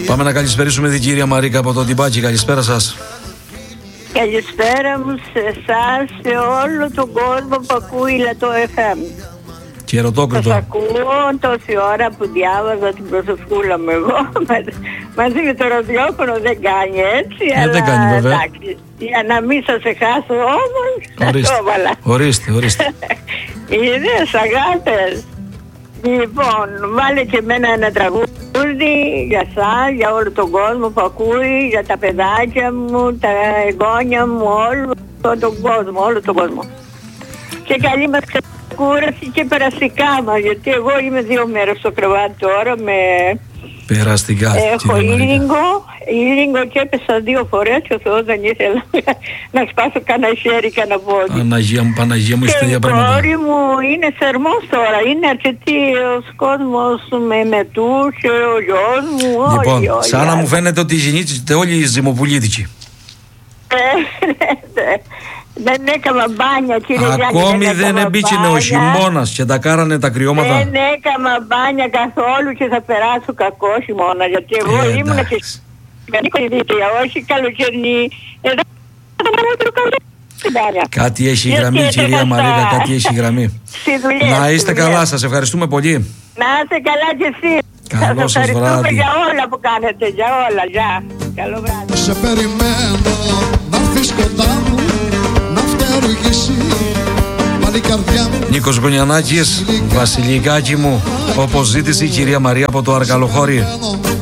Πάμε να καλησπερίσουμε την κυρία Μαρίκα από το Τιμπάκι. Καλησπέρα σας. Καλησπέρα μου σε εσάς, σε όλο τον κόσμο που ακούει το FM. Και ερωτόκριτο. Σας ακούω τόση ώρα που διάβαζα την προσευχούλα μου εγώ. Μαζί με το ραδιόφωνο δεν κάνει έτσι, αλλά δεν κάνει βέβαια. Εντάξει, για να μην σας χάσω όμως, Ορίστε. Είδες αγάπες. Λοιπόν, βάλε και εμένα ένα τραγούδι για σας, για όλο τον κόσμο που ακούει, για τα παιδάκια μου, τα εγγόνια μου, όλο τον κόσμο. Και καλή μας ξεκούραση και περαστικά μας, γιατί εγώ είμαι 2 μέρες στο κρεβάτι τώρα με... Περαστικά. Έχω ήλιγκο και έπεσα 2 φορές και ο Θεός δεν ήθελα να σπάσω κανένα χέρι, κανένα πόδι. Παναγία μου, είστε για πράγματα. Και η κόρη μου είναι θερμός τώρα, είναι αρκετή ο κόσμος με μετούς, ο γιος μου, όλοι. Λοιπόν, σαν να μου φαίνεται ότι γεννήθητε όλοι οι ζυμοπολίτικοι. Δεν έκανα μπάνια, κύριε Γιάννη. Ακόμη δεν εμπίτσινε ο χειμώνας και τα κάρανε τα κρυώματα. Δεν έκανα μπάνια καθόλου και θα περάσω κακό χειμώνα, γιατί εγώ ήμουν και όχι καλοκαιρινή. Εδώ κάτι έχει γραμμή, κυρία Μαρίκα, κάτι έχει γραμμή. Να είστε καλά, σας ευχαριστούμε πολύ. Να είστε καλά κι εσείς. Καλό σας βράδυ. Για όλα που κάνετε, για όλα, γεια. Καλό βράδυ. Σε περιμένω να έρθεις κοντά μου, να φτιαργήσει πάλι η καρδιά μου. Νίκος Γωνιανάκης, Βασιλικάκι μου, όπως ζήτησε η κυρία Μαρία από το Αρκαλοχώρι.